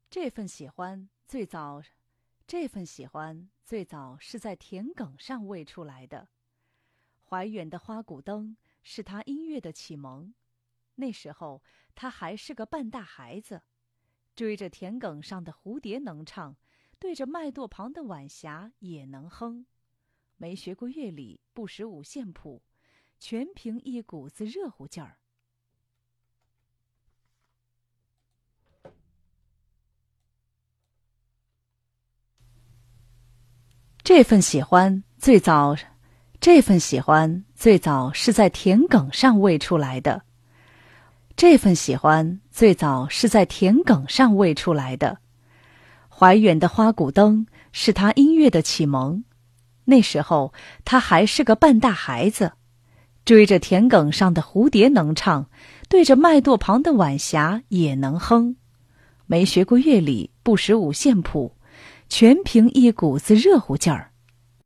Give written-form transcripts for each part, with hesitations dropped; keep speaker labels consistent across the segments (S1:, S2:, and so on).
S1: 这份喜欢最早是在田埂上喂出来的。怀远的花鼓灯是他音乐的启蒙。那时候他还是个半大孩子，追着田埂上的蝴蝶能唱，对着麦垛旁的晚霞也能哼。没学过乐理，不识五线谱，全凭一股子热乎劲儿。这份喜欢最早是在田埂上喂出来的。怀远的花鼓灯是他音乐的启蒙。那时候他还是个半大孩子，追着田埂上的蝴蝶能唱，对着麦垛旁的晚霞也能哼。没学过乐理，不识五线谱，全凭一股子热乎劲儿。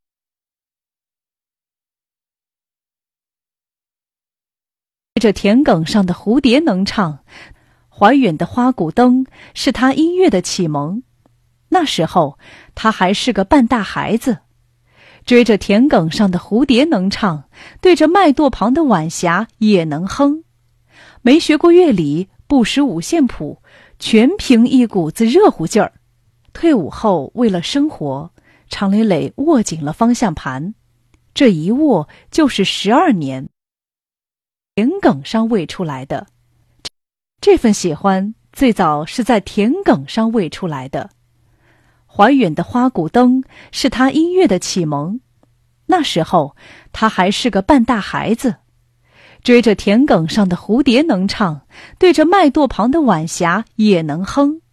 S1: 追着田埂上的蝴蝶能唱，怀远的花鼓灯是他音乐的启蒙。那时候他还是个半大孩子，追着田埂上的蝴蝶能唱，对着麦垛旁的晚霞也能哼。没学过乐理，不识五线谱，全凭一股子热乎劲儿。退伍后为了生活，常磊磊握紧了方向盘，这一握就是12年。田埂上喂出来的。这份喜欢最早是在田埂上喂出来的。怀远的花鼓灯是他音乐的启蒙。那时候他还是个半大孩子，追着田埂上的蝴蝶能唱，对着麦垛旁的晚霞也能哼。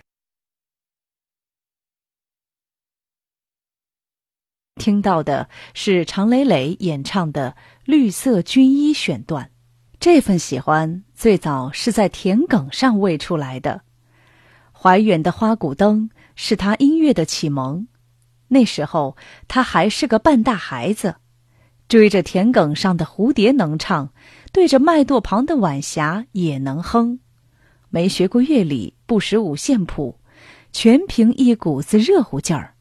S1: 听到的是常磊磊演唱的《绿色军衣》选段。这份喜欢最早是在田埂上喂出来的。怀远的花鼓灯是他音乐的启蒙。那时候他还是个半大孩子，追着田埂上的蝴蝶能唱，对着麦垛旁的晚霞也能哼。没学过乐理，不识五线谱，全凭一股子热乎劲儿。